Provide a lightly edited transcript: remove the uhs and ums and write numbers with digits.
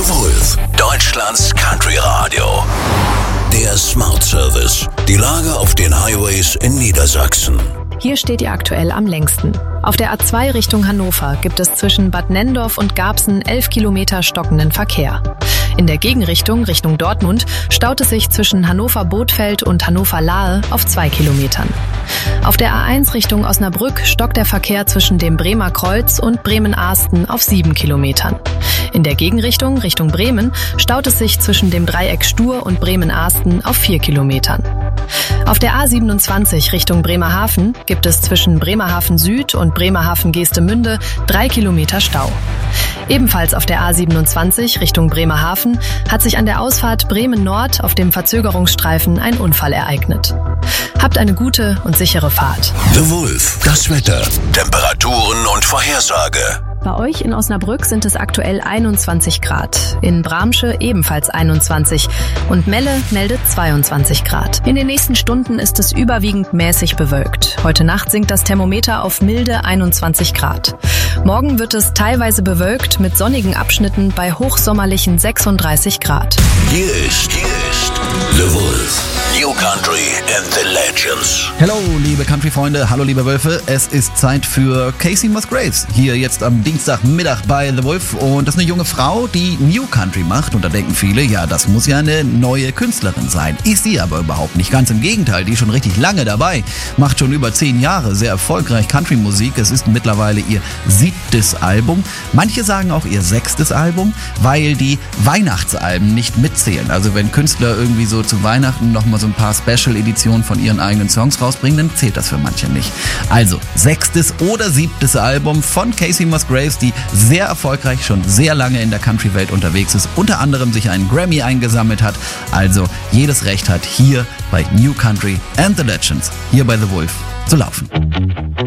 The Wolf, Deutschlands Country Radio. Der Smart Service. Die Lage auf den Highways in Niedersachsen. Hier steht ihr aktuell am längsten. Auf der A2 Richtung Hannover gibt es zwischen Bad Nenndorf und Garbsen 11 Kilometer stockenden Verkehr. In der Gegenrichtung, Richtung Dortmund, staut es sich zwischen Hannover-Bothfeld und Hannover-Lahe auf 2 Kilometern. Auf der A1 Richtung Osnabrück stockt der Verkehr zwischen dem Bremer Kreuz und Bremen-Ahsten auf 7 Kilometern. In der Gegenrichtung, Richtung Bremen, staut es sich zwischen dem Dreieck Stur und Bremen-Ahsten auf 4 Kilometern. Auf der A27 Richtung Bremerhaven gibt es zwischen Bremerhaven Süd und Bremerhaven-Geestemünde 3 Kilometer Stau. Ebenfalls auf der A27 Richtung Bremerhaven hat sich an der Ausfahrt Bremen Nord auf dem Verzögerungsstreifen ein Unfall ereignet. Habt eine gute und sichere Fahrt. The Wolf, das Wetter, Temperaturen und Vorhersage. Bei euch in Osnabrück sind es aktuell 21 Grad, in Bramsche ebenfalls 21 und Melle meldet 22 Grad. In den nächsten Stunden ist es überwiegend mäßig bewölkt. Heute Nacht sinkt das Thermometer auf milde 21 Grad. Morgen wird es teilweise bewölkt mit sonnigen Abschnitten bei hochsommerlichen 36 Grad. Hier ist The Wolf, New Country and the Legends. Hallo liebe Country-Freunde, hallo liebe Wölfe, es ist Zeit für Kacey Musgraves, hier jetzt am Dienstagmittag bei The Wolf, und das ist eine junge Frau, die New Country macht, und da denken viele, ja, das muss ja eine neue Künstlerin sein. Ist sie aber überhaupt nicht, ganz im Gegenteil, die ist schon richtig lange dabei, macht schon über 10 Jahre sehr erfolgreich Country-Musik, es ist mittlerweile ihr 7. Album, manche sagen auch ihr 6. Album, weil die Weihnachtsalben nicht mitzählen, also wenn Künstler irgendwie so zu Weihnachten nochmal so ein paar Special-Editionen von ihren eigenen Songs rausbringen, dann zählt das für manche nicht. Also 6. oder 7. Album von Kacey Musgraves, die sehr erfolgreich schon sehr lange in der Country-Welt unterwegs ist, unter anderem sich einen Grammy eingesammelt hat, also jedes Recht hat, hier bei New Country and the Legends, hier bei The Wolf, zu laufen.